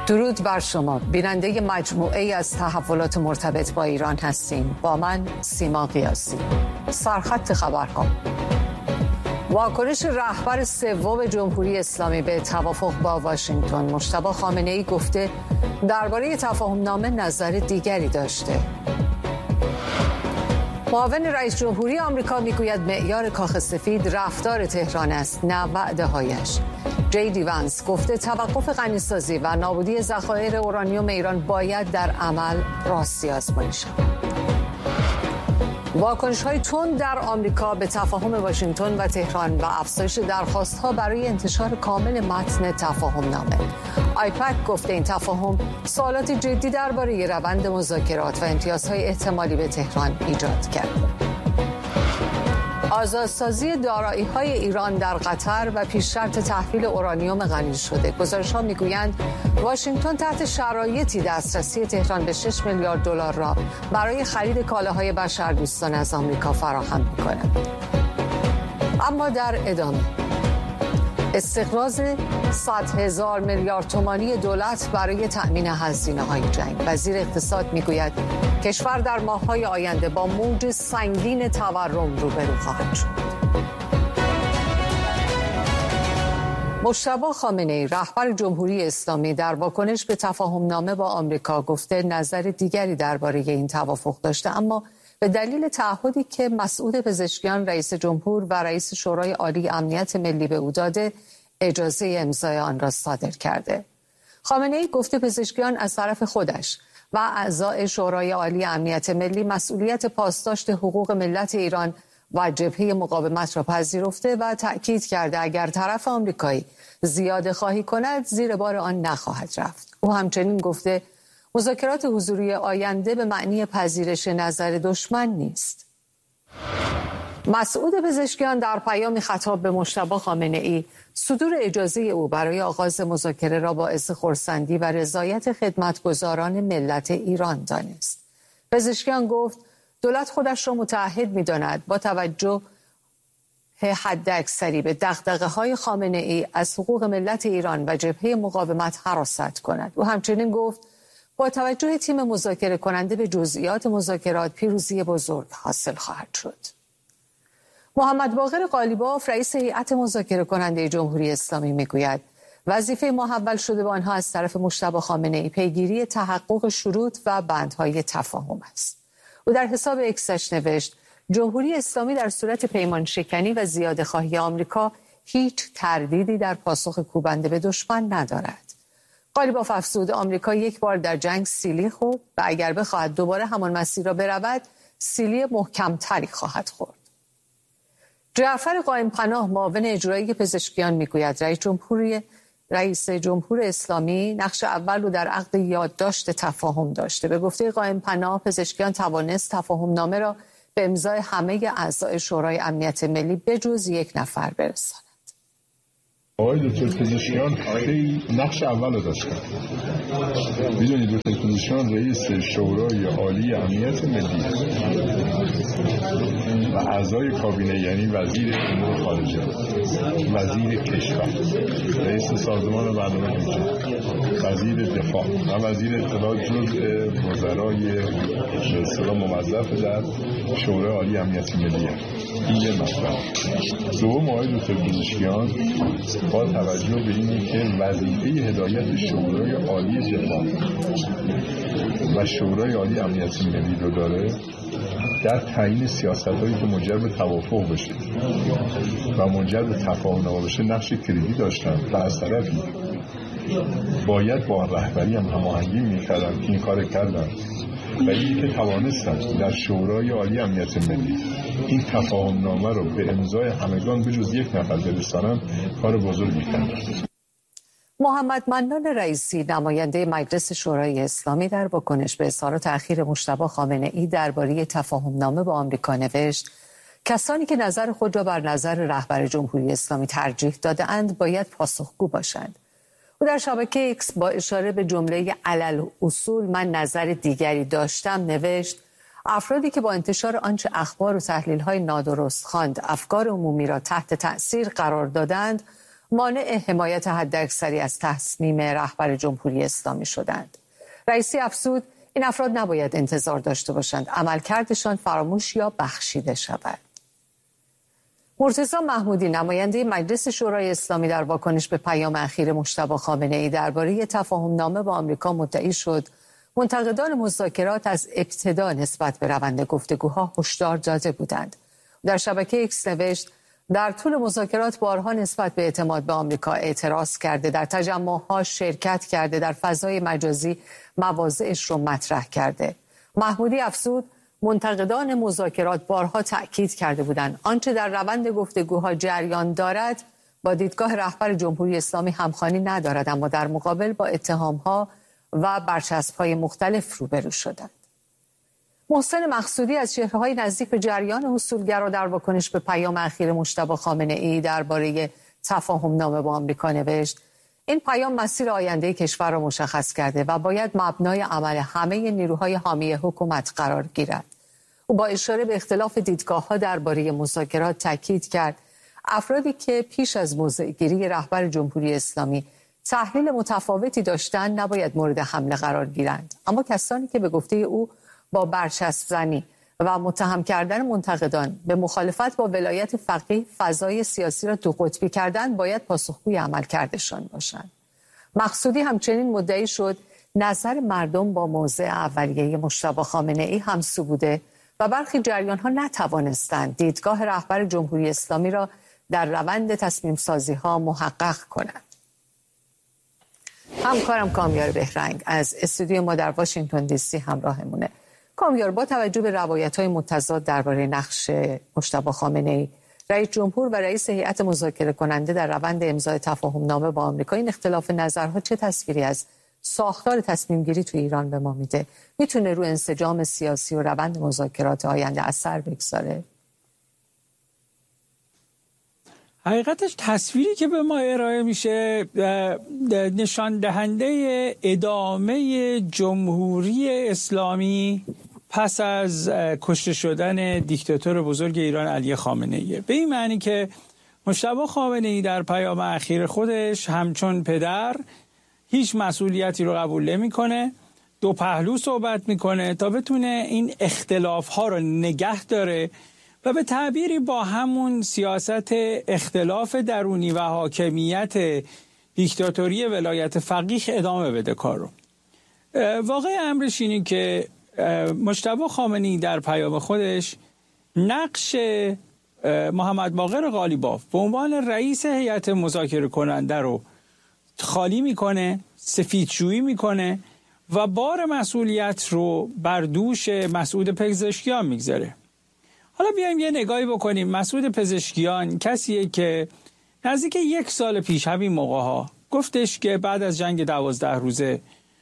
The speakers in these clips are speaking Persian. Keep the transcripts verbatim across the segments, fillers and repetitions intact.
درود بر شما. بیننده مجموعه ای از تحولات مرتبط با ایران هستیم. با من سیما قیاسی. سرخط خبرها: واکنش رهبر سوم جمهوری اسلامی به توافق با واشنگتن. مجتبی خامنه‌ای گفته درباره تفاهم نامه نظر دیگری داشته. معاون رئیس جمهوری آمریکا میگوید معیار کاخ سفید رفتار تهران است، نه وعده‌هایش. جی دی وانس گفته توقف غنیسازی و نابودی ذخایر اورانیوم ایران باید در عمل راستی آزمایی شود. واکنش‌های تند در آمریکا به تفاهم واشنگتن و تهران و افزایش درخواست‌ها برای انتشار کامل متن تفاهم نامه. آیپک گفته این تفاهم سوالات جدی درباره روند مذاکرات و امتیازهای احتمالی به تهران ایجاد کرده. آزادسازی دارایی‌های ایران در قطر و پیش‌شرط تحویل اورانیوم غنی شده. گزارش‌ها می‌گویند واشنگتن تحت شرایطی دسترسی تهران به شش میلیارد دلار را برای خرید کالاهای بشردوستان از آمریکا فراهم می‌کند. اما در ادامه استقراض صد هزار میلیارد تومانی دولت برای تأمین هزینه‌های جنگ. وزیر اقتصاد میگوید کشور در ماه‌های آینده با موج سنگین تورم روبرو خواهد شد. مجتبی خامنه‌ای رهبر جمهوری اسلامی در واکنش به تفاهم نامه با آمریکا گفته نظر دیگری درباره این توافق داشته، اما به دلیل تعهدی که مسئول پزشکیان رئیس جمهور و رئیس شورای عالی امنیت ملی به او داده اجازه امضای آن را صادر کرده. خامنه‌ای گفته پزشکیان از طرف خودش و اعضای شورای عالی امنیت ملی مسئولیت پاسداشت حقوق ملت ایران و جبهه مقاومت را پذیرفته و تأکید کرده اگر طرف آمریکایی زیاده خواهی کند زیر بار آن نخواهد رفت. او همچنین گفته مذاکرات حضوری آینده به معنی پذیرش نظر دشمن نیست. مسعود پزشکیان در پیامی خطاب به مجتبی خامنه‌ای صدور اجازه او برای آغاز مذاکره را باعث خرسندی و رضایت خدمتگزاران ملت ایران دانست. پزشکیان گفت دولت خودش را متعهد می‌داند با توجه حداکثری به دغدغه‌های خامنه‌ای از حقوق ملت ایران و جبهه مقاومت حراست کند. او همچنین گفت با توجه تیم مذاکره کننده به جزئیات مذاکرات پیروزی بزرگ حاصل خواهد شد. محمد باقر قالیباف رئیس هیئت مذاکره کننده جمهوری اسلامی میگوید وظیفه محول شده به آنها از طرف مجتبی خامنه‌ای پیگیری تحقق شروط و بندهای تفاهم است. او در حساب اکسش نوشت جمهوری اسلامی در صورت پیمان شکنی و زیاده خواهی آمریکا هیچ تردیدی در پاسخ کوبنده به دشمن ندارد. قالیباف افزود آمریکا یک بار در جنگ سیلی خورد و اگر بخواهد دوباره همان مسیر را برود سیلی محکمتری خواهد خورد. جعفر قائم پناه معاون اجرایی پزشکیان میگوید رئیس جمهوری رئیس جمهور اسلامی نقش اول رو در عقد یادداشت تفاهم داشته. به گفته قائم پناه پزشکیان توانست تفاهم نامه را به امضای همه اعضای شورای امنیت ملی بجز یک نفر برساند. آقای دکتر پزشکیان خیلی نقش اول رو داشتن. میدونید دکتر پزشکیان رئیس شورای عالی امنیت ملی و اعضای کابینه یعنی وزیر امور خارجه، وزیر کشور، رئیس سازمان برنامه‌ریزی، وزیر دفاع و وزیر اطلاعات جزء وزرای به اصطلاح موظف در شورای عالی امنیت ملی. این یه مطلب. دوم آقای دکتر پزشکیان با توجه به اینه که وظیفه هدایت شورای عالی دفاع و شورای عالی امنیت ملی رو داره در تعیین سیاست‌هایی که منجر به توافق بشه و منجر به تفاهم نامه بشه نقش کلیدی داشتن و از طرفی باید با رهبری هم هماهنگی می‌کردن که این کار کردن و اینی که توانستن در شورای عالی امنیت ملی این تفاهم نامه رو به امضای همگان بجز یک نفر برسانن کار بزرگی کردن. محمد منان رئیسی نماینده مجلس شورای اسلامی در واکنش به اظهار تأخیر مجتبی خامنه‌ای درباره تفاهم نامه با آمریکا نوشت کسانی که نظر خود را بر نظر رهبر جمهوری اسلامی ترجیح داده اند باید پاسخگو باشند. او در شبکه ایکس با اشاره به جمله علل اصول من نظر دیگری داشتم نوشت افرادی که با انتشار آنچه اخبار و تحلیل‌های نادرست خواند افکار عمومی را تحت تأثیر قرار دادند مانع حمایت حداکثری از تصمیم رهبر جمهوری اسلامی شدند. رئیسی افزود این افراد نباید انتظار داشته باشند عملکردشان فراموش یا بخشیده شود. مرتضی محمودی نماینده مجلس شورای اسلامی در واکنش به پیام اخیر مجتبی خامنه‌ای درباره تفاهم نامه با آمریکا مدعی شد منتقدان مذاکرات از ابتدا نسبت به روند گفتگوها هشدار داده بودند. در شبکه ایکس نوشت در طول مذاکرات بارها نسبت به اعتماد به آمریکا اعتراض کرده، در تجمع‌ها شرکت کرده، در فضای مجازی مواضعش رو مطرح کرده. محمودی افزود منتقدان مذاکرات بارها تأکید کرده بودند آنچه در روند گفتگوها جریان دارد با دیدگاه رهبر جمهوری اسلامی همخوانی ندارد، اما در مقابل با اتهام‌ها و برچسب‌های مختلف روبرو شدند. محسن مقصودی از چهره‌های نزدیک به جریان اصولگرا در واکنش به پیام اخیر مجتبی خامنه‌ای درباره تفاهم نامه با آمریکا نوشت این پیام مسیر آینده کشور را مشخص کرده و باید مبنای عمل همه نیروهای حامی حکومت قرار گیرد. او با اشاره به اختلاف دیدگاه‌ها درباره مذاکرات تاکید کرد افرادی که پیش از موضع‌گیری رهبر جمهوری اسلامی تحلیل متفاوتی داشتند نباید مورد حمله قرار گیرند، اما کسانی که به گفته او با برچسب زنی و متهم کردن منتقدان به مخالفت با ولایت فقیه فضای سیاسی را دو قطبی کردن باید پاسخگوی عملکردشان باشند. مقصودی همچنین مدعی شد نظر مردم با موضع اولیه مجتبی خامنه‌ای همسو بوده و برخی جریان‌ها نتوانستند دیدگاه رهبر جمهوری اسلامی را در روند تصمیم سازی‌ها محقق کنند. همکارم کامیار بهرنگ از استودیو ما در واشنگتن دی سی همراهمونه. کامیار، با توجه به روایت‌های متضاد درباره نقش مجتبی خامنه‌ای، رئیس جمهور و رئیس هیئت مذاکره کننده در روند امضای تفاهم نامه با آمریکا، این اختلاف نظرها چه تصویری از ساختار تصمیم گیری تو ایران به ما میده؟ میتونه رو انسجام سیاسی و روند مذاکرات آینده اثر بگذاره؟ حقیقتش تصویری که به ما ارائه میشه نشان دهنده ادامه جمهوری اسلامی پس از کشته شدن دیکتاتور بزرگ ایران علی خامنه‌ای. به این معنی که مجتبی خامنه‌ای در پیام اخیر خودش همچون پدر هیچ مسئولیتی رو قبول نمی‌کنه، دو پهلو صحبت میکنه تا بتونه این اختلاف‌ها رو نگه داره و به تعبیری با همون سیاست اختلاف درونی و حاکمیت دیکتاتوری ولایت فقیه ادامه بده کار رو. واقع امرش اینه که مجتبی خامنه‌ای در پیام خودش نقش محمد باقر قالیباف به عنوان رئیس هیئت مذاکره کننده رو خالی میکنه، سفیدشویی میکنه و بار مسئولیت رو بر دوش مسعود پزشکیان میگذاره. حالا بیایم یه نگاهی بکنیم. مسعود پزشکیان کسیه که نزدیک یک سال پیش همین موقع ها گفتش که بعد از جنگ دوازده روزه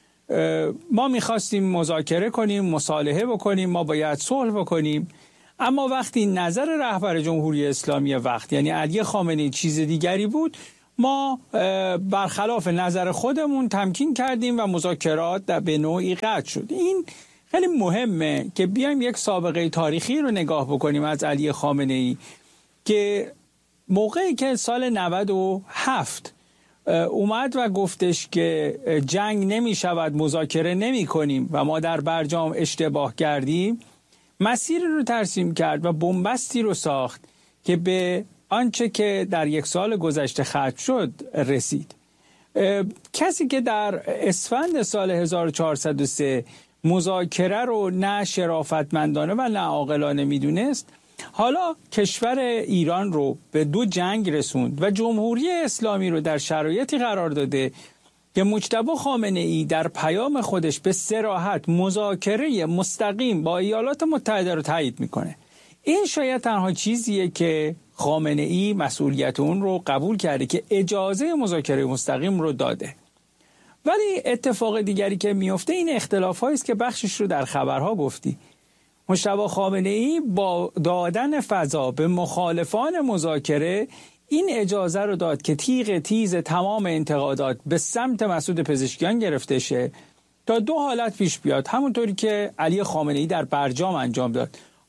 ما میخواستیم مذاکره کنیم، مصالحه بکنیم، ما باید صلح بکنیم، اما وقتی نظر رهبر جمهوری اسلامی وقت یعنی علی خامنه‌ای چیز دیگری بود، ما برخلاف نظر خودمون تمکین کردیم و مذاکرات به نوعی قطع شد. این خیلی مهمه که بیایم یک سابقه تاریخی رو نگاه بکنیم از علی خامنه‌ای که موقعی که سال نود و هفت اومد و گفتش که جنگ نمی شود، مذاکره نمی کنیم و ما در برجام اشتباه کردیم، مسیر رو ترسیم کرد و بنبستی رو ساخت که به آنچه که در یک سال گذشته ختم شد رسید. کسی که در اسفند سال هزار و چهارصد و سه مذاکره رو نه شرافتمندانه و نه عاقلانه میدونست، حالا کشور ایران رو به دو جنگ رسوند و جمهوری اسلامی رو در شرایطی قرار داده که مجتبی خامنه‌ای در پیام خودش به صراحت مذاکره مستقیم با ایالات متحده رو تایید میکنه. این شاید تنها چیزیه که خامنه‌ای مسئولیت اون رو قبول کرده که اجازه مذاکره مستقیم رو داده. ولی اتفاق دیگری که میفته این اختلاف هایی است که بخشش رو در خبرها گفتی. مجتبی خامنه‌ای با دادن فضا به مخالفان مذاکره این اجازه رو داد که تیغ تیز تمام انتقادات به سمت مسعود پزشکیان گرفته شه تا دو حالت پیش بیاد، همونطوری که علی خامنه‌ای در برجام انجام داد.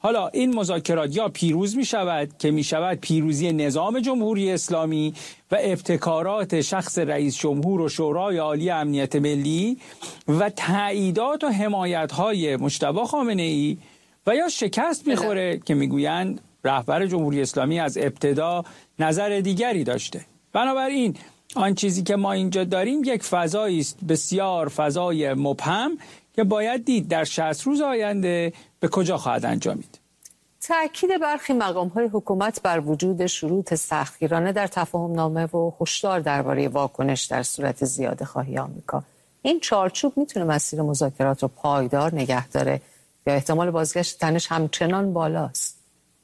حالا این مذاکرات یا پیروز می شود که می شود پیروزی نظام جمهوری اسلامی و ابتکارات شخص رئیس جمهور و شورای عالی امنیت ملی و تاییدات و حمایت‌های مجتبی خامنه‌ای، و یا شکست می‌خوره که میگویند رهبر جمهوری اسلامی از ابتدا نظر دیگری داشته. بنابراین آن چیزی که ما اینجا داریم یک فضایی است بسیار فضای مبهم که باید دید در شصت روز آینده به کجا خواهد انجامید. تأکید برخی مقام‌های حکومت بر وجود شروط سختگیرانه در تفاهم نامه و هشدار درباره واکنش در صورت زیاده‌خواهی آمریکا، این چارچوب میتونه مسیر مذاکرات رو پایدار نگه داره یا احتمال بازگشت تنش همچنان بالاست؟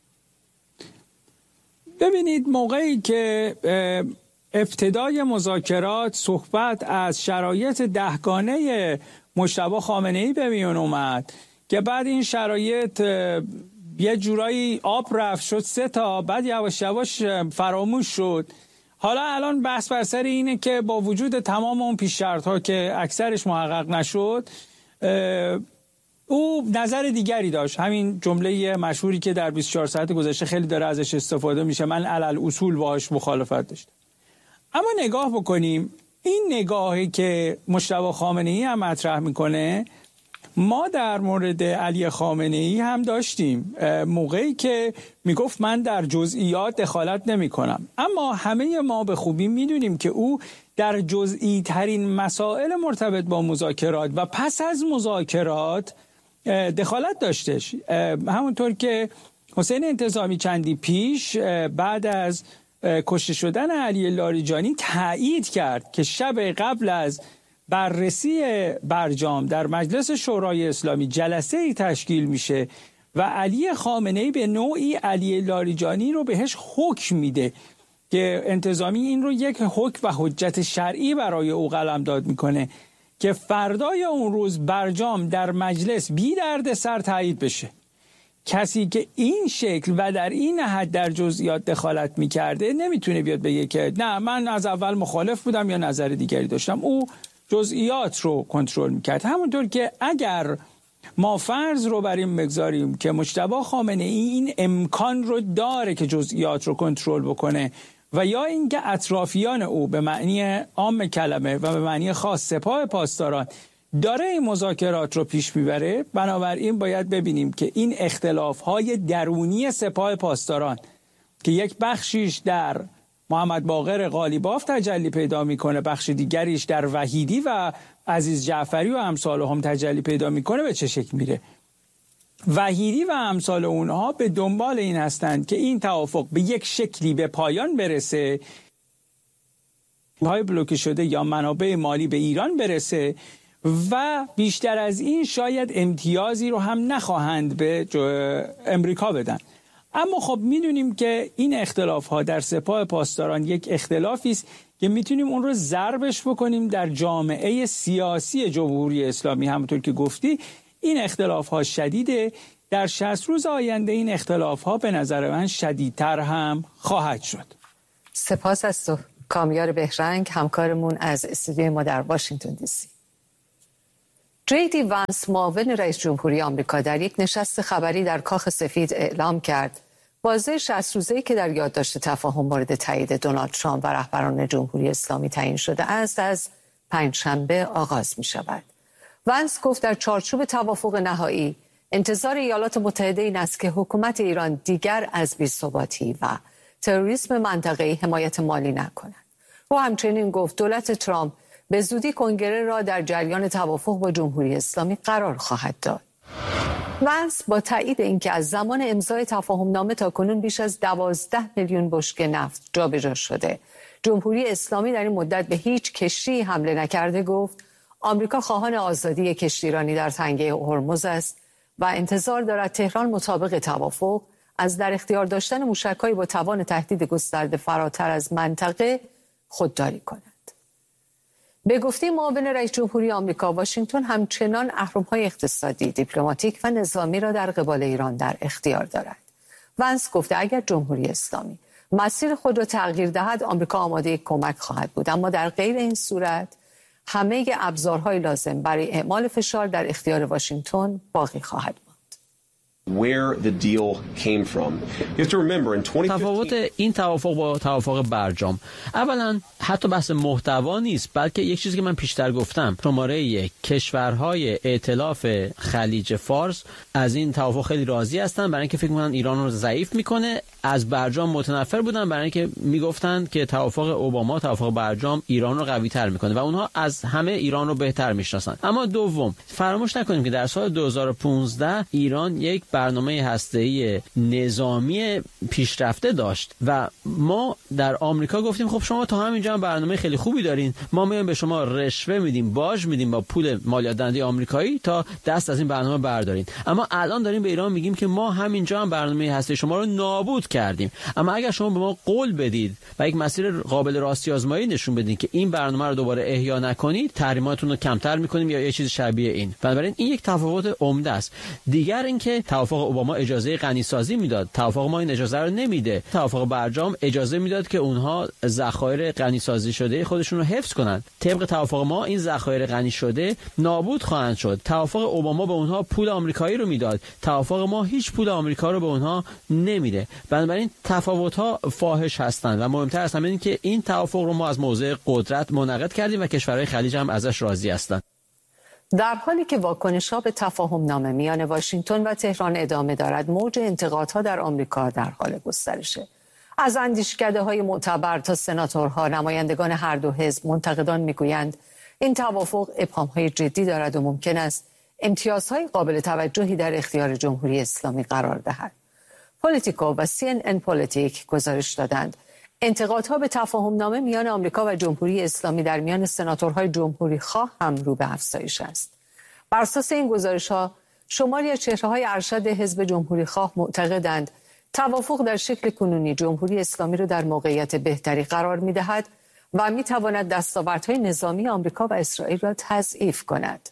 ببینید، موقعی که ابتدای مذاکرات صحبت از شرایط دهگانه مجتبی خامنه‌ای به میون اومد که بعد این شرایط یه جورایی آب رفت شد سه تا، بعد یواش یواش فراموش شد. حالا الان بحث بر سر اینه که با وجود تمام اون پیش شرط‌ها که اکثرش محقق نشد، او نظر دیگری داشت. همین جمله مشهوری که در بیست و چهار ساعت گذشته خیلی داره ازش استفاده میشه، من علل اصول باهاش مخالفت داشتم. اما نگاه بکنیم، این نگاهی که مجتبی خامنه‌ای هم مطرح میکنه ما در مورد علی خامنه‌ای هم داشتیم، موقعی که میگفت من در جزئیات دخالت نمی کنم. اما همه ما به خوبی میدونیم که او در جزئی ترین مسائل مرتبط با مذاکرات و پس از مذاکرات دخالت داشتش. همونطور که حسین انتظامی چندی پیش بعد از کشته شدن علی لاریجانی تایید کرد که شب قبل از بررسی برجام در مجلس شورای اسلامی جلسه ای تشکیل میشه و علی خامنه‌ای به نوعی علی لاریجانی رو بهش حکم میده که انتظامی این رو یک حکم و حجت شرعی برای او قلمداد میکنه که فردای اون روز برجام در مجلس بی درد سر تایید بشه. کسی که این شکل و در این حد در جزئیات دخالت میکرده نمیتونه بیاد بگه که نه من از اول مخالف بودم یا نظر دیگری داشتم. او جزئیات رو کنترل میکرد. همونطور که اگر ما فرض رو بر این بگذاریم که مجتبی خامنه‌ای این امکان رو داره که جزئیات رو کنترل بکنه و یا اینکه اطرافیان او به معنی عام کلمه و به معنی خاص سپاه پاسداران داره این مذاکرات رو پیش میبره، بنابراین باید ببینیم که این اختلاف‌های درونی سپاه پاسداران که یک بخشیش در محمد باقر قالیباف تجلی پیدا میکنه، بخش دیگریش در وحیدی و عزیز جعفری و امثال هم تجلی پیدا میکنه، به چه شکل میره؟ وحیدی و امثال اونها به دنبال این هستند که این توافق به یک شکلی به پایان برسه، های بلوکه شده یا منابع مالی به ایران برسه و بیشتر از این شاید امتیازی رو هم نخواهند به امریکا بدن. اما خب میدونیم که این اختلاف ها در سپاه پاسداران یک اختلافی است که میتونیم اون رو ضربش بکنیم در جامعه سیاسی جمهوری اسلامی. همونطور که گفتی این اختلاف ها شدیده، در شصت روز آینده این اختلاف ها به نظر من شدیدتر هم خواهد شد. سپاس از تو کامیار بهرنگ، همکارمون از استودیوی ما در واشنگتن دی سی. جی دی وانس، معاون رئیس جمهوری آمریکا، در یک نشست خبری در کاخ سفید اعلام کرد بازه شصت روزه‌ای که در یادداشت تفاهم مورد تایید دونالد ترامپ و رهبران جمهوری اسلامی تعیین شده است از پنجشنبه آغاز می شود. وانس گفت در چارچوب توافق نهایی انتظار ایالات متحده این است که حکومت ایران دیگر از بی‌ثباتی و تروریسم منطقه‌ای حمایت مالی نکند. او همچنین گفت دولت ترامپ به زودی کنگره را در جریان توافق با جمهوری اسلامی قرار خواهد داد. وانس با تایید اینکه از زمان امضای تفاهم نامه تا کنون بیش از دوازده میلیون بشکه نفت جابجا شده، جمهوری اسلامی در این مدت به هیچ کشتی حمله نکرده، گفت آمریکا خواهان آزادی کشتیرانی در تنگه هرمز است و انتظار دارد تهران مطابق توافق از در اختیار داشتن موشک‌هایی با توان تهدید گسترده فراتر از منطقه خودداری کند. به گفته معاون رئیس جمهوری آمریکا، واشنگتن همچنان اهرم‌های اقتصادی، دیپلماتیک و نظامی را در قبال ایران در اختیار دارد. وانس گفته اگر جمهوری اسلامی مسیر خود را تغییر دهد، آمریکا آماده کمک خواهد بود، اما در غیر این صورت همه ابزارهای لازم برای اعمال فشار در اختیار واشنگتن باقی خواهد ماند. where the deal came from. You have to remember in twenty fifteen تفاوت این توافق با توافق برجام، اولا حتی بحث محتوا نیست، بلکه یک چیزی که من پیشتر گفتم، شماره یک کشورهای ائتلاف خلیج فارس از این توافق خیلی راضی هستن، برای اینکه فکر می‌کنن ایران رو ضعیف میکنه. از برجام متنفر بودن، برای اینکه میگفتن که توافق اوباما، توافق برجام ایران رو قوی‌تر میکنه و اونها از همه ایران رو بهتر میشناسن. اما دوم، فراموش نکنیم که در سال دو هزار و پانزده ایران یک برنامه هسته‌ای نظامی پیشرفته داشت و ما در آمریکا گفتیم خب شما تا همینجا هم برنامه خیلی خوبی دارین، ما میایم به شما رشوه میدیم، باج میدیم با پول مالیات دهنده آمریکایی تا دست از این برنامه بردارین. اما الان داریم به ایران میگیم که ما همینجا هم برنامه هسته شما رو نابود کردیم، اما اگر شما به ما قول بدید و یک مسیر قابل راستی آزمایی نشون بدین که این برنامه رو دوباره احیا نکنید، تحریماتون رو کمتر میکنیم یا یه چیز شبیه این. بنابراین این یک تفاوت عمده است. دیگر اینکه توافق اوباما اجازه غنیسازی میداد، توافق ما این اجازه رو نمیده. توافق برجام اجازه میداد که اونها ذخایر غنیسازی شده خودشون رو حفظ کنند. طبق توافق ما این ذخایر غنی شده نابود خواهند شد. توافق اوباما به اونها پول آمریکایی رو میداد، توافق ما هیچ پول آمریکا رو به اونها نمیده. بنابراین تفاوت‌ها فاحش هستند و مهمتر از همه این که این توافق رو ما از موضع قدرت منعقد کردیم و کشورهای خلیج هم ازش راضی هستند. در حالی که واکنش‌ها به تفاهم نامه میان واشنگتن و تهران ادامه دارد، موج انتقادها در آمریکا در حال گسترشه. از اندیشکده‌های معتبر تا سناتورها، نمایندگان هر دو حزب، منتقدان میگویند این توافق ابهام‌های جدی دارد و ممکن است امتیازهای قابل توجهی در اختیار جمهوری اسلامی قرار دهد. پولیتیکو و سی ان ان پولیتیک گزارش دادند انتقادها به تفاهم نامه میان آمریکا و جمهوری اسلامی در میان سناتورهای جمهوری خواه هم رو به افزایش است. بر اساس این گزارش‌ها، شماری از چهره‌های ارشد حزب جمهوری خواه معتقدند توافق در شکل کنونی جمهوری اسلامی را در موقعیت بهتری قرار می‌دهد و می‌تواند دستاوردهای نظامی آمریکا و اسرائیل را تضعیف کند.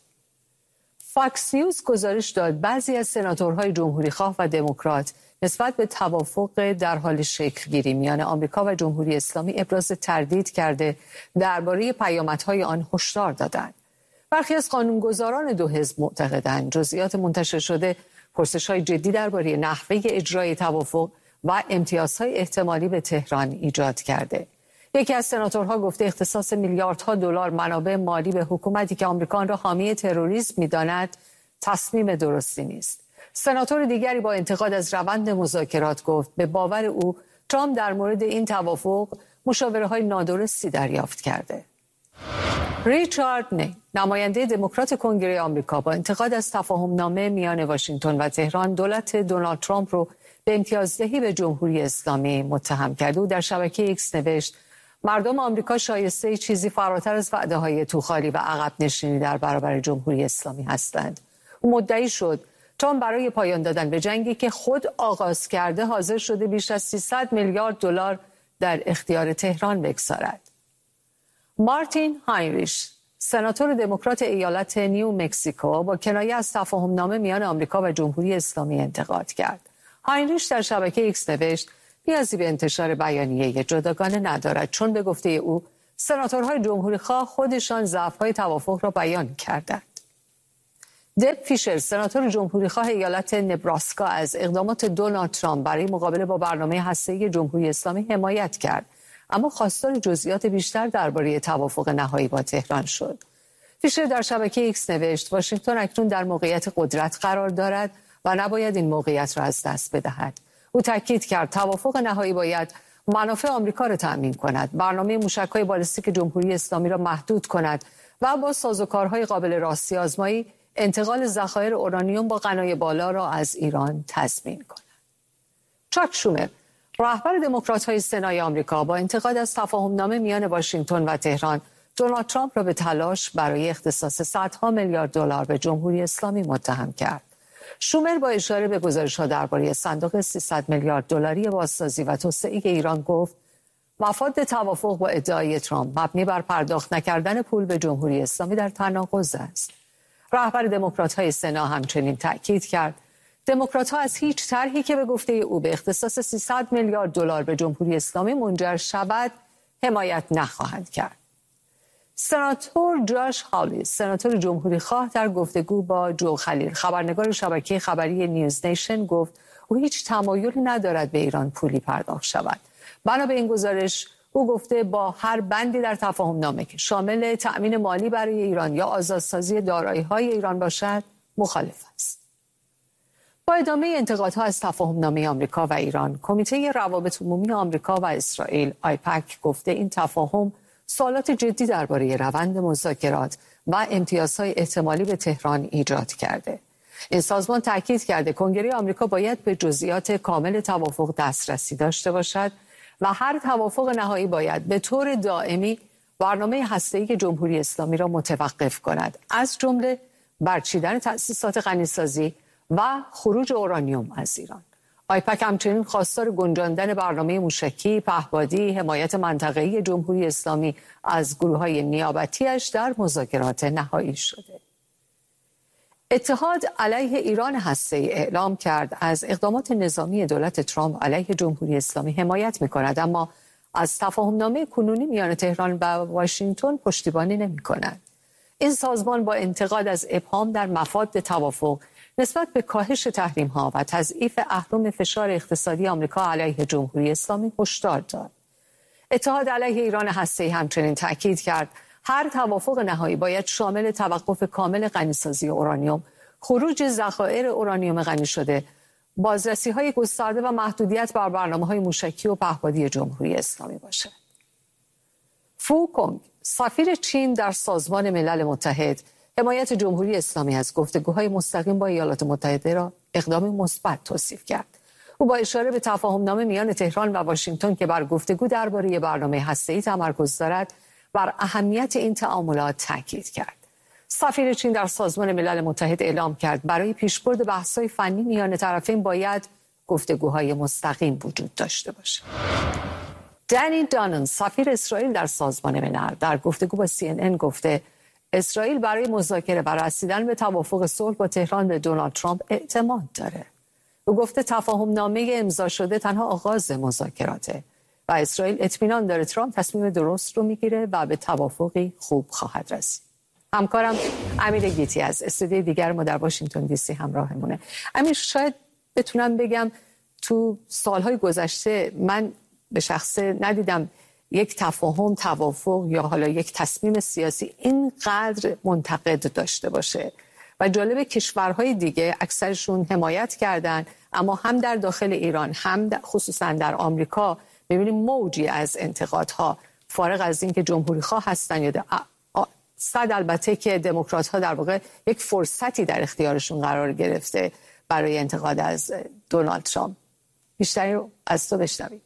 فاکس نیوز گزارش داد بعضی از سناتورهای جمهوری خواه و دموکرات نسبت به توافق در حال شکل گیری میان آمریکا و جمهوری اسلامی ابراز تردید کرده درباره پیامدهای آن هشدار دادند. برخی از قانونگذاران دو حزب معتقدند جزئیات منتشر شده پرسش‌های جدی درباره نحوه اجرای توافق و امتیازهای احتمالی به تهران ایجاد کرده. یکی از سناتورها گفته اختصاص میلیاردها دلار منابع مالی به حکومتی که آمریکا را حامی تروریسم می‌داند تصمیم درستی نیست. سناتور دیگری با انتقاد از روند مذاکرات گفت به باور او ترامپ در مورد این توافق مشاوره‌های نادرستی دریافت کرده. ریچارد نی، نماینده دموکرات کنگره آمریکا، با انتقاد از تفاهم نامه میان واشنگتن و تهران دولت دونالد ترامپ رو به امتیازدهی به جمهوری اسلامی متهم کرد. او در شبکه ایکس نوشت مردم آمریکا شایسته چیزی فراتر از وعده‌های توخالی و عقب نشینی در برابر جمهوری اسلامی هستند. او مدعی شد ترامپ برای پایان دادن به جنگی که خود آغاز کرده حاضر شده بیش از سیصد میلیارد دلار در اختیار تهران بگذارد. مارتین هاینریش، سناتور دموکرات ایالت نیو مکزیکو، با کنایه از تفاهم نامه میان آمریکا و جمهوری اسلامی انتقاد کرد. هاینریش در شبکه ایکس نوشت نیازی به انتشار بیانیه جداگانه ندارد، چون به گفته او سناتورهای جمهوری خواه خودشان ضعف‌های توافق را بیان کردند. دب فیشر، سناتور جمهوری خواه ایالت نبراسکا، از اقدامات دونالد ترامپ برای مقابله با برنامه هسته‌ای جمهوری اسلامی حمایت کرد، اما خواستار جزئیات بیشتر درباره توافق نهایی با تهران شد. فیشر در شبکه ایکس نوشت واشنگتن اکنون در موقعیت قدرت قرار دارد و نباید این موقعیت را از دست بدهد. او تاکید کرد توافق نهایی باید منافع آمریکا را تأمین کند، برنامه موشک‌های بالستیک جمهوری اسلامی را محدود کند و با سازوکارهای قابل راستی آزمایی انتقال ذخایر اورانیوم با غنای بالا را از ایران تضمین کند. چاک شومر، رهبر دموکرات‌های سنای آمریکا، با انتقاد از تفاهم‌نامه میان واشنگتن و تهران دونالد ترامپ را به تلاش برای اختصاص صدها میلیارد دلار به جمهوری اسلامی متهم کرد. شومر با اشاره به گزارش‌ها درباره صندوق سیصد میلیارد دلاری بازسازی و توسعه ایران گفت مفاد توافق با ادعای ترامپ مبنی بر پرداخت نکردن پول به جمهوری اسلامی در تناقض است. رهبر دموکرات‌های سنا همچنین تأکید کرد دموکرات‌ها از هیچ طرحی که به گفته او به اختصاص سیصد میلیارد دلار به جمهوری اسلامی منجر شود حمایت نخواهند کرد. سناتور جاش هالی، سناتور جمهوری خواه، در گفتگو با جو خلیل، خبرنگار شبکه خبری نیوز نیشن، گفت او هیچ تمایلی ندارد به ایران پولی پرداخت شود. بنا به این گزارش او گفته با هر بندی در تفاهم نامه که شامل تأمین مالی برای ایران یا آزادسازی دارایی‌های ایران باشد مخالف است. با ادامه انتقادها از تفاهم نامه آمریکا و ایران، کمیته روابط عمومی آمریکا و اسرائیل آیپک گفته این تفاهم سوالات جدی درباره روند مذاکرات و امتیازهای احتمالی به تهران ایجاد کرده. این سازمان تاکید کرده کنگره آمریکا باید به جزئیات کامل توافق دسترسی داشته باشد و هر توافق نهایی باید به طور دائمی برنامه هسته‌ای جمهوری اسلامی را متوقف کند، از جمله برچیدن تأسیسات غنیسازی و خروج اورانیوم از ایران. آیپک همچنین خواستار گنجاندن برنامه موشکی، پهپادی، حمایت منطقه‌ای جمهوری اسلامی از گروه‌های نیابتیش در مذاکرات نهایی شده. اتحاد علیه ایران هسته‌ای اعلام کرد از اقدامات نظامی دولت ترامپ علیه جمهوری اسلامی حمایت می‌کند، اما از تفاهم‌نامه کنونی میان تهران و واشنگتن پشتیبانی نمی‌کند. این سازمان با انتقاد از ابهام در مفاد توافق نسبت به کاهش تحریم‌ها و تضعیف اهرم فشار اقتصادی آمریکا علیه جمهوری اسلامی هشدار داد. اتحاد علیه ایران هسته‌ای همچنین تاکید کرد هر توافق نهایی باید شامل توقف کامل غنیسازی اورانیوم، خروج ذخایر اورانیوم غنی شده، بازرسی‌های گسترده و محدودیت بر برنامه‌های موشکی و پهپادی جمهوری اسلامی باشد. فو کونگ، سفیر چین در سازمان ملل متحد، حمایت جمهوری اسلامی از گفتگوهای مستقیم با ایالات متحده را اقدام مثبت توصیف کرد. او با اشاره به تفاهم‌نامه میان تهران و واشنگتن که بر گفتگو درباره برنامه هسته‌ای تمرکز دارد، بر اهمیت این تعاملات تاکید کرد. سفیر چین در سازمان ملل متحد اعلام کرد برای پیشبرد بحث‌های فنی میان طرفین باید گفتگوهای مستقیم وجود داشته باشد. دنی دانن، سفیر اسرائیل در سازمان ملل، در گفتگو با سی ان ان گفته اسرائیل برای مذاکره و رسیدن به توافق صلح با تهران به دونالد ترامپ اعتماد داره. او گفته تفاهم نامه امضا شده تنها آغاز مذاکراته و اسرائیل اطمینان داره ترامپ تصمیم درست رو میگیره و به توافقی خوب خواهد رسید. همکارم امیر گیتی از استودیوی دیگر ما در واشنگتن دی سی همراهمونه. امیر، شاید بتونم بگم تو سالهای گذشته من به شخصه ندیدم یک تفاهم، توافق یا حالا یک تصمیم سیاسی اینقدر منتقد داشته باشه و جالب کشورهای دیگه اکثرشون حمایت کردن، اما هم در داخل ایران هم در خصوصا در آمریکا می‌بینیم موجی از انتقادها، فارغ از این که جمهوری خواه هستن یا صد البته که دموکرات ها در واقع یک فرصتی در اختیارشون قرار گرفته برای انتقاد از دونالد ترامپ. بیشتری رو از تو بشنویم.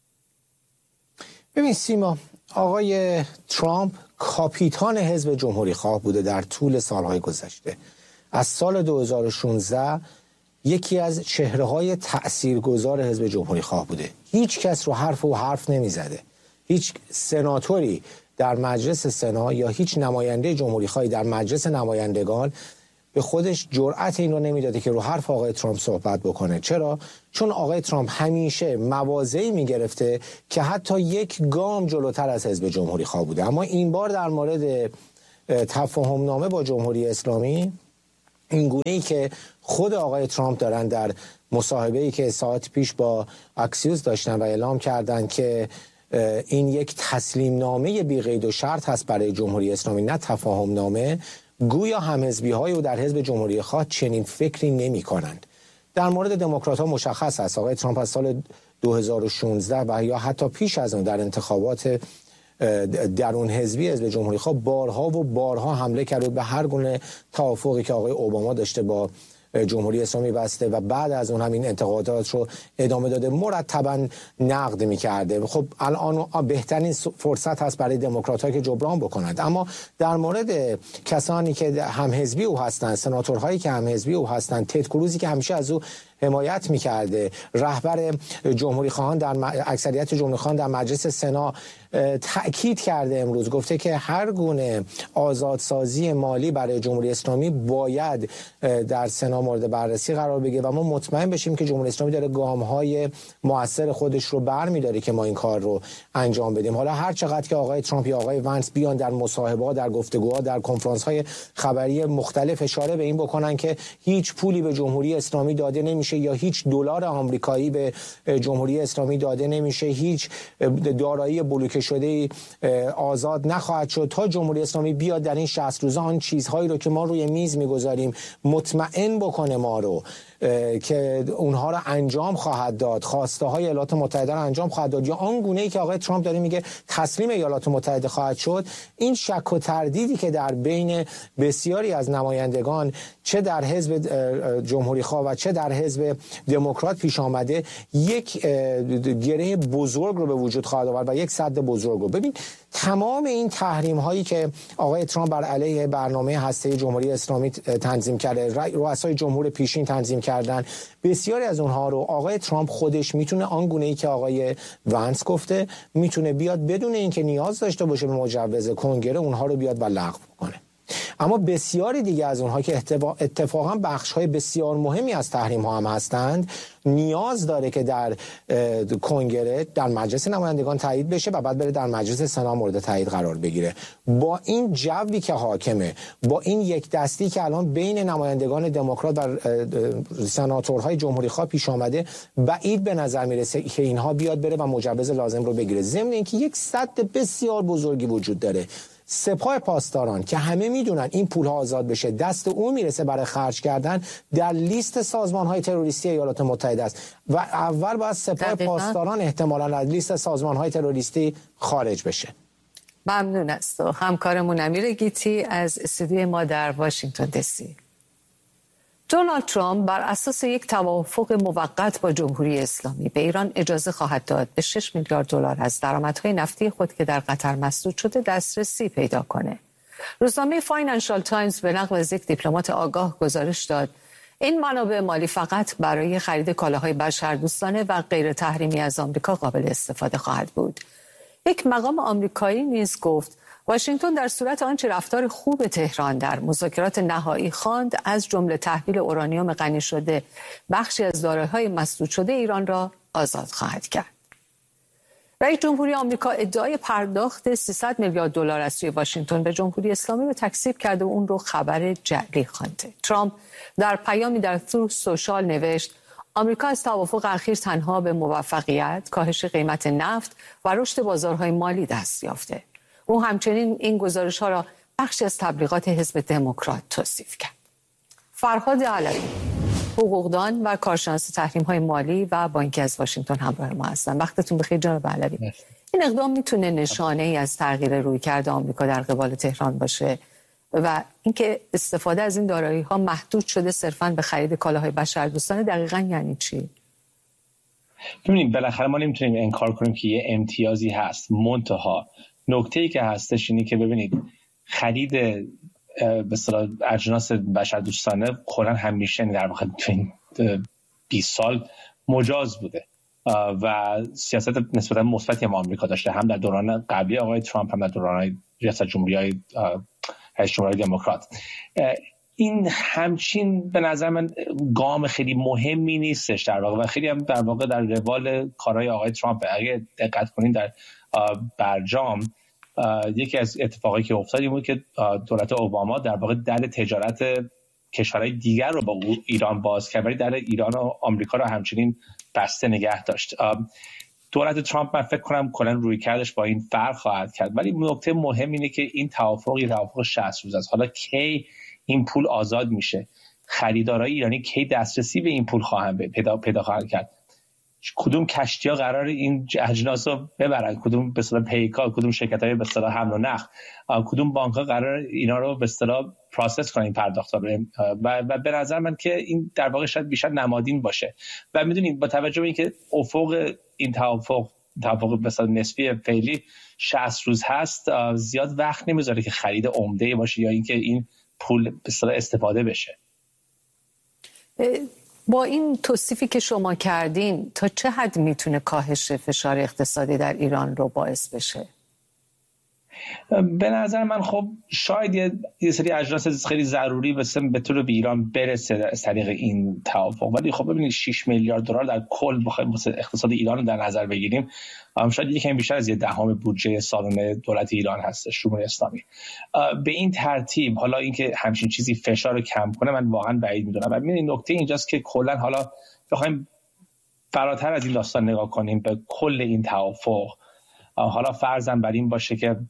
ببین سیما، آقای ترامپ کاپیتان حزب جمهوری خواه بوده در طول سالهای گذشته. از سال دو هزار و شانزده یکی از چهره‌های تأثیرگذار حزب جمهوری خواه بوده. هیچ کس رو حرف و حرف نمیزده. هیچ سناتوری در مجلس سنا یا هیچ نماینده جمهوری خواهی در مجلس نمایندگان به خودش جرأت این رو نمیداده که رو حرف آقای ترامپ صحبت بکنه. چرا؟ چون آقای ترامپ همیشه مواضعی میگرفته که حتی یک گام جلوتر از حزب جمهوری خواه بوده. اما این بار در مورد تفاهم نامه با جمهوری اسلامی، این گونه‌ای که خود آقای ترامپ دارن در مصاحبه‌ای که ساعت پیش با اکسیوس داشتن و اعلام کردن که این یک تسلیم نامه بی قید و شرط هست برای جمهوری اسلامی، نه تفاهم نامه، گویا همحزبی های او در حزب جمهوری خواه چنین فکری نمی کنند. در مورد دموکرات ها مشخص است. آقای ترامپ از سال دو هزار و شانزده و یا حتی پیش از اون در انتخابات درون حزبی حزب جمهوری خواه بارها و بارها حمله کرده به هر گونه توافقی که آقای اوباما داشته با جمهوری اسلامی بسته و بعد از اون همین انتقادات رو ادامه داده، مرتبا نقد می‌کرده. خب الان بهترین فرصت هست برای دموکرات‌ها که جبران بکنند. اما در مورد کسانی که هم حزبی او هستند، سناتورهایی که هم حزبی او هستند، تد کروزی که همیشه از او حمایت میکرده. رهبر جمهوری خواهان در م... اکثریت جمهوری خواهان در مجلس سنا تأکید کرده امروز، گفته که هر گونه آزادسازی مالی برای جمهوری اسلامی باید در سنا مورد بررسی قرار بگیره و ما مطمئن بشیم که جمهوری اسلامی داره گام‌های موثر خودش رو برمی‌داره که ما این کار رو انجام بدیم. حالا هر چقدر که آقای ترامپ یا آقای ونس بیان در مصاحبه‌ها، در گفتگوها، در کنفرانس‌های خبری مختلف اشاره به این بکنن که هیچ پولی به جمهوری اسلامی داده نمیشه یا هیچ دلار آمریکایی به جمهوری اسلامی داده نمیشه، هیچ دارایی بلوکه شده آزاد نخواهد شد تا جمهوری اسلامی بیاد در این شصت روزه آن چیزهایی رو که ما روی میز میگذاریم مطمئن بکنه ما رو که اونها رو انجام خواهد داد، خواسته های ایالات متحده رو انجام خواهد داد، یا آن گونه ای که آقای ترامپ داره میگه تسلیم ایالات متحده خواهد شد. این شک و تردیدی که در بین بسیاری از نمایندگان چه در حزب جمهوری خواه و چه در حزب دموکرات پیش آمده یک گره بزرگ رو به وجود خواهد آورد و یک سد بزرگ رو. ببین تمام این تحریم هایی که آقای ترامپ بر علیه برنامه هسته جمهوری اسلامی تنظیم کرده، رؤسای جمهور پیشین تنظیم کردن، بسیاری از اونها رو آقای ترامپ خودش میتونه آنگونه ای که آقای ونس گفته میتونه بیاد بدون اینکه نیاز داشته باشه به مجوز کنگره اونها رو بیاد و لغو کنه. اما بسیاری دیگه از اونها که اتفاقا بخش‌های بسیار مهمی از تحریم ها هم هستند نیاز داره که در کنگره در مجلس نمایندگان تایید بشه و بعد بره در مجلس سنا مورد تایید قرار بگیره. با این جوی که حاکمه، با این یک دستی که الان بین نمایندگان دموکرات و سناتورهای جمهوری خواه پیش آمده، بعید به نظر میرسه که اینها بیاد بره و مجوز لازم رو بگیره. ضمن اینکه یک سد بسیار بزرگی وجود داره. سپاه پاسداران که همه میدونن این پول ها آزاد بشه دست اون میرسه برای خرج کردن، در لیست سازمان های تروریستی ایالات متحده است و اول باید سپاه پاسداران احتمالاً از لیست سازمان های تروریستی خارج بشه. ممنون است. همکارمون امیر گیتی از استودیوی ما در واشنگتن دی سی. دونالد ترامپ بر اساس یک توافق موقت با جمهوری اسلامی به ایران اجازه خواهد داد به شش میلیارد دلار از درآمدهای نفتی خود که در قطر مسدود شده دسترسی پیدا کنه. روزنامه فاینانشال تایمز به نقل از یک دیپلمات آگاه گزارش داد این منابع مالی فقط برای خرید کالاهای بشردوستانه و غیر تحریمی از آمریکا قابل استفاده خواهد بود. یک مقام آمریکایی نیز گفت واشنگتن در صورت آنچه رفتار خوب تهران در مذاکرات نهایی خواند از جمله تحویل اورانیوم غنی شده بخشی از دارایی‌های مسدود شده ایران را آزاد خواهد کرد. رئیس جمهوری آمریکا ادعای پرداخت سیصد میلیارد دلار از سوی واشنگتن به جمهوری اسلامی رو تکذیب کرده و اون رو خبر جعلی خوانده. ترامپ در پیامی در تروث سوشال نوشت آمریکا از توافق اخیر تنها به موفقیت، کاهش قیمت نفت و رشد بازارهای مالی دست یافته. او همچنین این گزارش ها را بخشی از تبلیغات حزب دموکرات توصیف کرد. فرهاد علوی، حقوقدان و کارشناس تحریم های مالی و بانکی از واشنگتن همراه ما هستند. وقتتون بخیر جناب علوی. این اقدام میتونه نشانه ای از تغییر رویکرد آمریکا در قبال تهران باشه و اینکه استفاده از این دارایی ها محدود شده صرفاً به خرید کالاهای بشردوستانه دقیقاً یعنی چی؟ ببینید بالاخره ما نمیتونیم انکار کنیم که یه امتیازی هست، منتها نکته‌ای که هستش اینی که ببینید خرید به اصطلاح اجناس بشردوستانه کلاً همیشه در واقع بیست سال مجاز بوده و سیاست نسبتاً مثبتی هم آمریکا داشته، هم در دوران قبلی آقای ترامپ هم در دوران ریاست جمهوری‌های رئیس جمهوری دموکرات. این همچین به نظر من گام خیلی مهمی نیستش در واقع و خیلی هم در واقع در روال کارهای آقای ترامپ. اگه دقت کنین در برجام یکی از اتفاقایی که افتاد این بود که دولت اوباما در واقع در تجارت کشورهای دیگر رو با ایران باز کرد ولی در ایران و آمریکا رو همچنین بسته نگه داشت. دولت ترامپ من فکر کنم کلا روی کردش با این فرق خواهد کرد، ولی نکته مهم اینه که این توافقی توافق شصت روز است. حالا کی این پول آزاد میشه؟ خریدارای ایرانی کی دسترسی به این پول خواهند پیدا پیدا خواهند کرد؟ کدوم کشتی‌ها قرار این اجناس رو ببرن؟ کدوم به اصطلاح پیکار، کدوم شرکت‌های به اصطلاح حمل و نقل، کدوم بانک‌ها قرار اینا رو به اصطلاح پروسس کنن این پرداخت‌ها رو؟ و, و به نظر من که این در واقع شاید بیشتر نمادین باشه. و می‌دونید با توجه به اینکه افق این توافق توافق به اصطلاح نسبی فعلی شصت روز هست، زیاد وقت نمیذاره که خرید عمده باشه یا اینکه این پول به اصطلاح استفاده بشه. با این توصیفی که شما کردین تا چه حد میتونه کاهش فشار اقتصادی در ایران رو باعث بشه؟ به نظر من خب شاید یه, یه سری اجناس خیلی ضروری به طور به ایران برسه از طریق این توافق، ولی خب ببینید شش میلیارد دلار در کل بخوایم اقتصاد ایران رو در نظر بگیریم شاید یکم بیشتر از یه دهم بودجه سالانه دولت ایران هستش جمهوری اسلامی. به این ترتیب حالا اینکه همچین چیزی فشار رو کم کنه من واقعا بعید میدونم. و ببینید نکته اینجاست که کلا حالا بخوایم فراتر از این داستان نگاه کنیم به کل این توافق، حالا فرضاً بر این باشه که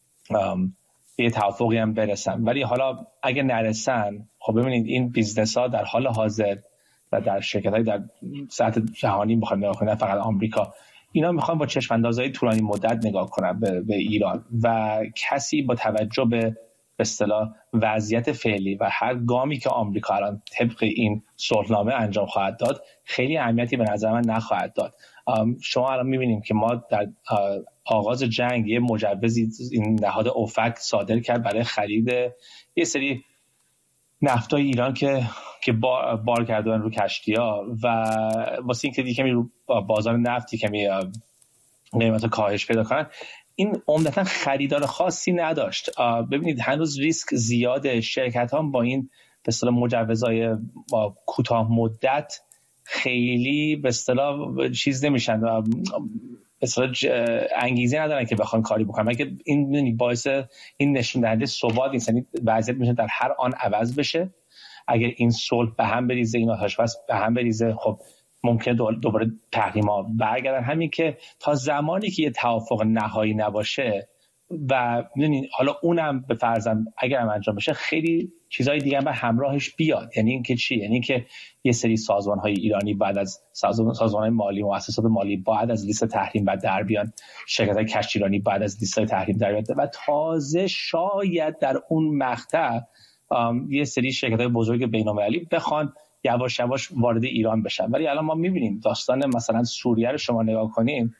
یه توافقی هم برسن، ولی حالا اگه نرسن خب ببینید این بیزنس ها در حال حاضر و در شرکت های در سطح جهانی بخوایم نگاه کنیم، فقط آمریکا، اینا میخوان با چشم اندازهای طولانی مدت نگاه کنن به, به ایران و کسی با توجه به به اصطلاح وضعیت فعلی و هر گامی که آمریکا الان طبق این صلحنامه انجام خواهد داد خیلی اهمیتی به نظر من نخواهد داد. شما الان میبینیم که ما در آغاز جنگ یه مجوزی این نهاد اوفک صادر کرد برای خرید یه سری نفتای ایران که که بار, بار کردن رو کشتی‌ها و واسه اینکه دیگه کمی رو بازار نفتی کمی قیمت کاهش پیدا کنن. این عمدتاً خریدار خاصی نداشت. ببینید هنوز ریسک زیاده، شرکت ها با این به اصطلاح مجوزهای کوتاه مدت خیلی به اصطلاح چیز نمیشن، به اصطلاح انگیزه ندارن که بخوان کاری بکنن. اگه این باعث این نشون دهنده ثبات نیست، یعنی وضعیت میشه در هر آن عوض بشه. اگر این صلح به هم بریزه، این آتش بس به هم بریزه، خب ممکنه دوباره تحریم‌ها برگردن. همین که تا زمانی که یه توافق نهایی نباشه و میدونین حالا اونم به فرضم اگر هم انجام بشه خیلی چیزای دیگه هم به همراهش بیاد. یعنی اینکه چی؟ یعنی اینکه یه سری سازمان‌های ایرانی بعد از سازمان‌های مالی، مؤسسات مالی بعد از لیست تحریم بعد در بیان، شرکت‌های کشتی ایرانی بعد از لیست تحریم در بیاد و تازه شاید در اون مقطع یه سری شرکت‌های بزرگ بین‌المللی بخوان یواش یواش وارد ایران بشن. ولی الان ما می‌بینیم داستان مثلا سوریه رو شما نگاه کنیم،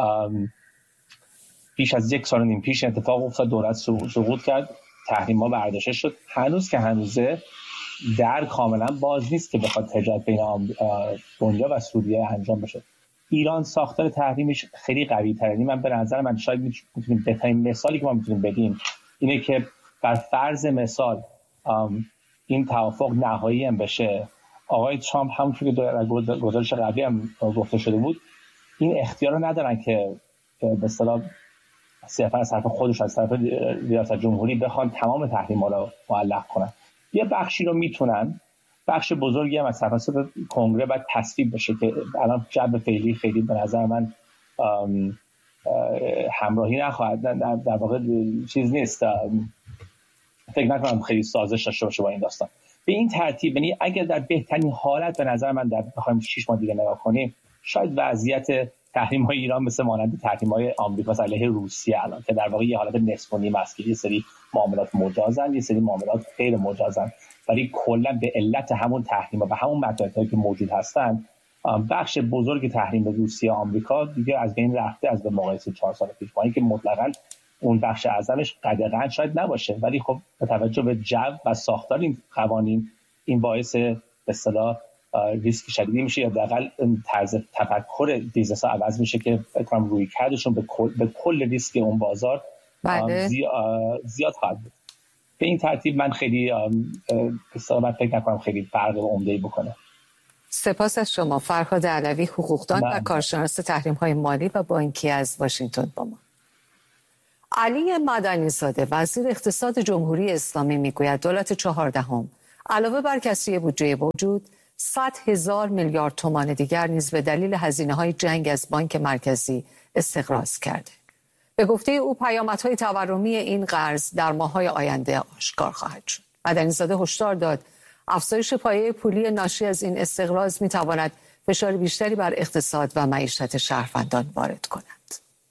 پیش از یک سال و نیم پیش اتفاق افتاد، دولت سقوط کرد، تحریم‌ها برداشته شد، هنوز که هنوزه در کاملا باز نیست که بخواد تجارت بین دنیا و سوریه انجام بشه. ایران ساختار تحریمش خیلی قوی تره. من به نظر من شاید میتونیم بهترین مثالی که ما میتونیم بدیم اینه که بر فرض مثال این توافق نهایی هم بشه، آقای ترامپ همونطور که در گزارش قبلی هم گفته شده بود این اختیار رو ندارن که به اصطلاح صرفا از طرف خودش از طرف ریاست جمهوری بخوان تمام تحریم‌ها رو معلق کنن. یه بخشی رو میتونن، بخش بزرگی هم از طرف کنگره باید تصویب بشه که الان جو فعلی خیلی به نظر من همراهی نخواهد، در واقع چیز نیست، فکر نکنم خیلی سازش داشته باشه با این داستان. به این ترتیب یعنی اگر در بهترین حالت به نظر من در بخوایم شش ماه دیگه نگاه کنیم شاید وضعیت تحریم‌های ایران مثل مانند تحریم‌های آمریکا علیه روسیه الان که در واقع یه حالت نصف و نیم است که یه سری معاملات مجازن، یه سری معاملات غیر مجازن، ولی کلا به علت همون تحریم‌ها و همون مطالبی که موجود هستن بخش بزرگ تحریم روسیه آمریکا دیگه از بین رفته از به مقایسه چهار سال پیش، با اینکه مطلقاً اون بخش اعظمش قدغن شاید نباشه، ولی خب به توجه به جو و ساختار این قوانین این باعث به اصطلاح ریسک شدیدی میشه یا حداقل طرز تفکر بیزنس‌ها عوض میشه که فکرام روی کردشون به کل به کل ریسک اون بازار زیاد خواهد بود. به این ترتیب من خیلی من فکر نکنم خیلی فرق عمده‌ای بکنه. سپاس از شما فرهاد علوی، حقوقدان و کارشناس تحریم‌های مالی و بانکی از واشنگتن با ما. علی مدنی زاده وزیر اقتصاد جمهوری اسلامی میگوید دولت چهاردهم علاوه بر کسری بودجه موجود صد هزار میلیارد تومان دیگر نیز به دلیل هزینه‌های جنگ از بانک مرکزی استقراض کرده. به گفته او پیامدهای تورمی این قرض در ماه‌های آینده آشکار خواهد شد. مدنی زاده هشدار داد افزایش پایه پولی ناشی از این استقراض می‌تواند فشار بیشتری بر اقتصاد و معیشت شهروندان وارد کند.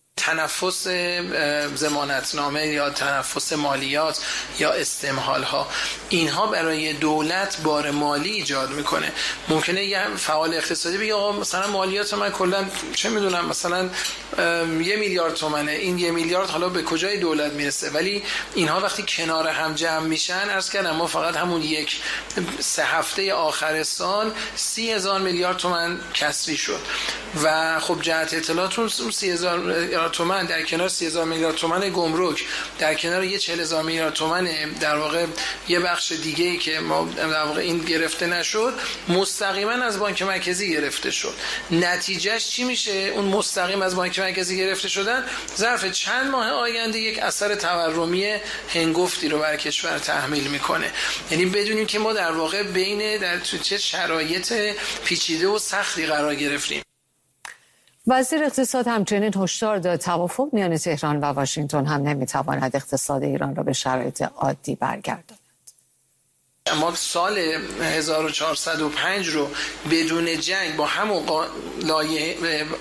تنفس ضمانتنامه یا تنفس مالیات یا استمهال ها، اینها برای دولت بار مالی ایجاد میکنه. ممکنه یه فعال اقتصادی بگه آقا مثلا مالیات من کلا چه میدونم مثلا یه میلیارد تومنه، این یه میلیارد حالا به کجای دولت میرسه؟ ولی اینها وقتی کنار هم جمع میشن، عرض کردم ما فقط همون یک سه هفته آخر سال سی هزار میلیارد تومن کسری شد و خب جهت اطلاعاتون سی هزار میلیارد تومن در کنار سی هزار میلیارد تومن گمرک، در کنار یه چهل هزار میلیارد تومن در واقع یه بخش دیگه ای که ما در واقع این گرفته نشد، مستقیما از بانک مرکزی گرفته شد. نتیجهش چی میشه؟ اون مستقیم از بانک مرکزی گرفته شدن ظرف چند ماه آینده یک اثر تورمی هنگفتی رو بر کشور تحمیل میکنه. یعنی بدونیم که ما در واقع بین در چه شرایط پیچیده و سختی قرار گرفتیم. وزیر اقتصاد همچنین هشدار داد توافق میان تهران و واشنگتن هم نمیتواند اقتصاد ایران را به شرایط عادی برگرداند. ما سال هزار و چهارصد و پنج رو بدون جنگ با همون قا... لایه...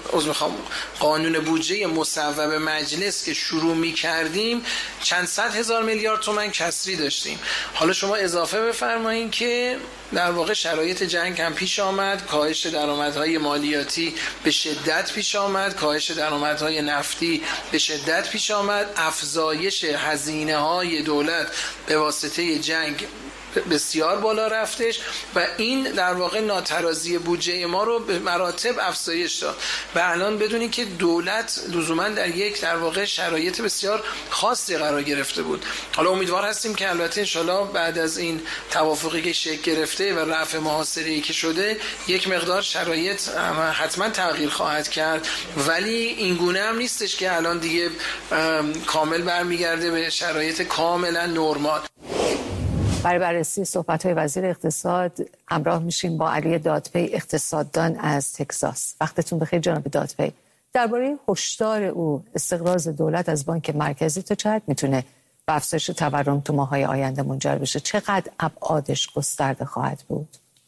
قانون بودجه مصوب مجلس که شروع می کردیم چند صد هزار میلیارد تومان کسری داشتیم. حالا شما اضافه بفرمایید که در واقع شرایط جنگ هم پیش آمد، کاهش درآمدهای مالیاتی به شدت پیش آمد، کاهش درآمدهای نفتی به شدت پیش آمد، افزایش هزینه‌های دولت به واسطه جنگ بسیار بالا رفتش و این در واقع ناترازی بودجه ما رو به مراتب افزایش داد و الان بدونید که دولت لزوما در یک در واقع شرایط بسیار خاصی قرار گرفته بود. حالا امیدوار هستیم که البته انشالله بعد از این توافقی که شکل گرفته و رفع محاصره‌ای که شده یک مقدار شرایط حتما تغییر خواهد کرد، ولی این گونه هم نیستش که الان دیگه کامل برمیگرده به شرایط کاملا نرمال. برای بررسی صحبت‌های وزیر اقتصاد همراه میشیم با علی دادپی، اقتصاددان از تگزاس. وقتتون بخیر جناب دادپی. درباره هشدار او استقراض دولت از بانک مرکزی تا چقدر میتونه به افزایش تورم تو ماه‌های آینده منجر بشه؟ چقدر ابعادش گسترده خواهد بود؟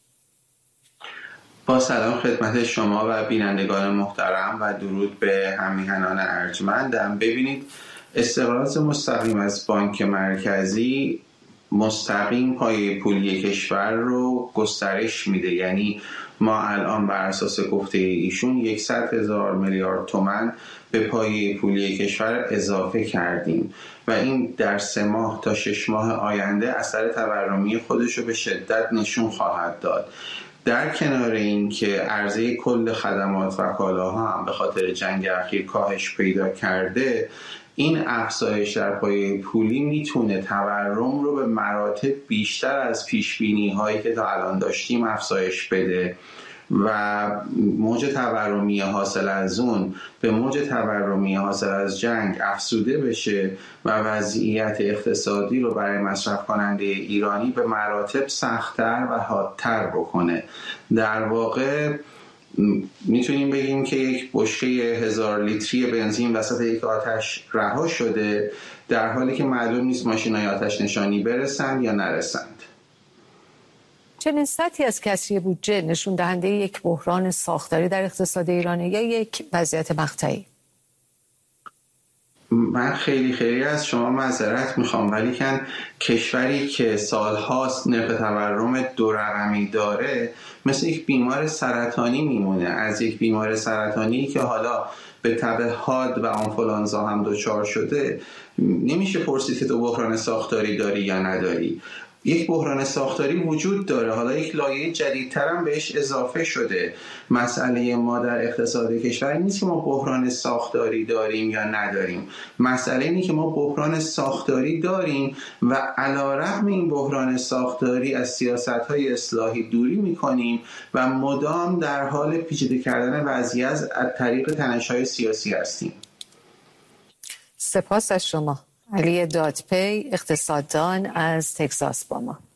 با سلام خدمت شما و بینندگان محترم و درود به هممیهنان ارجمندم. ببینید، استقراض مستقیم از بانک مرکزی مستقیم پایه پولی کشور رو گسترش میده. یعنی ما الان بر اساس گفته ایشون صد هزار میلیارد تومان به پایه پولی کشور اضافه کردیم و این در سه ماه تا شش ماه آینده اثر تورمی خودش رو به شدت نشون خواهد داد. در کنار این که عرضه کل خدمات و کالاها هم به خاطر جنگ اخیر کاهش پیدا کرده، این افزایش در پایه پولی میتونه تورم رو به مراتب بیشتر از پیشبینی هایی که تا الان داشتیم افزایش بده و موج تورمی حاصل از اون به موج تورمی حاصل از جنگ افزوده بشه و وضعیت اقتصادی رو برای مصرف کننده ایرانی به مراتب سخت‌تر و حادتر بکنه. در واقع میتونیم بگیم که یک بشکه هزار لیتری بنزین وسط یک آتش رها شده، در حالی که معلوم نیست ماشینای آتش نشانی برسند یا نرسند. چنین سطحی از کسری بودجه نشون دهنده یک بحران ساختاری در اقتصاد ایرانه یا یک وضعیت مقطعی؟ من خیلی خیلی از شما معذرت میخوام، ولی کن کشوری که سالهاست نرخ تورم دو رقمی داره مثل یک بیمار سرطانی میمونه. از یک بیمار سرطانی که حالا به تب حاد و آنفولانزا هم دچار شده نمیشه پرسید که تو بحران ساختاری داری یا نداری. یک بحران ساختاری وجود داره، حالا یک لایه جدیدتر هم بهش اضافه شده. مسئله ما در اقتصاد کشور نیست که ما بحران ساختاری داریم یا نداریم، مسئله اینه که ما بحران ساختاری داریم و علیرغم این بحران ساختاری از سیاست‌های اصلاحی دوری می‌کنیم و مدام در حال پیچیده کردن وضعیت از طریق تنش‌های سیاسی هستیم. سپاس از شما. علی دادپی، اقتصاددان از تگزاس با ما.